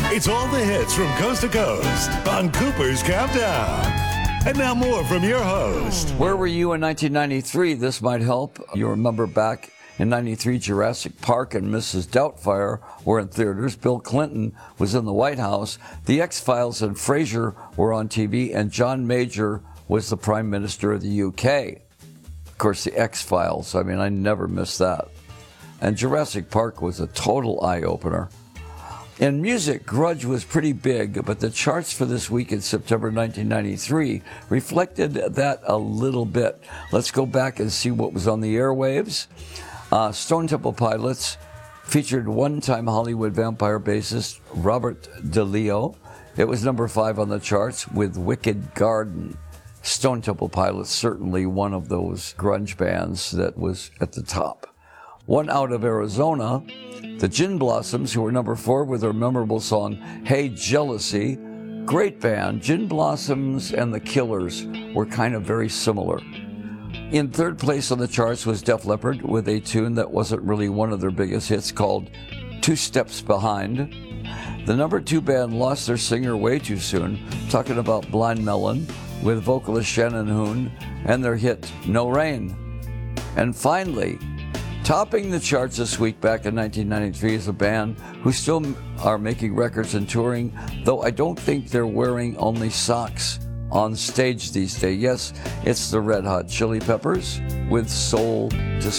It's all the hits from coast to coast on Cooper's Countdown. And now more from your host. Where were you in 1993? This might help. You remember back in 93, Jurassic Park and Mrs. Doubtfire were in theaters. Bill Clinton was in the White House. The X-Files and Frasier were on TV, and John Major was the Prime Minister of the UK. Of course, the X-Files. I mean, I never missed that. And Jurassic Park was a total eye-opener. In music, Grudge was pretty big, but the charts for this week in September 1993 reflected that a little bit. Let's go back and see what was on the airwaves. Stone Temple Pilots featured one-time Hollywood vampire bassist Robert DeLeo. It was number 5 on the charts with Wicked Garden. Stone Temple Pilots, certainly one of those grunge bands that was at the top. One out of Arizona, the Gin Blossoms, who were number 4 with their memorable song, Hey Jealousy. Great band. Gin Blossoms and the Killers were kind of very similar. In third place on the charts was Def Leppard with a tune that wasn't really one of their biggest hits called Two Steps Behind. The number 2 band lost their singer way too soon, talking about Blind Melon with vocalist Shannon Hoon and their hit No Rain. And finally, topping the charts this week back in 1993 is a band who still are making records and touring, though I don't think they're wearing only socks on stage these days. Yes, it's the Red Hot Chili Peppers with Soul to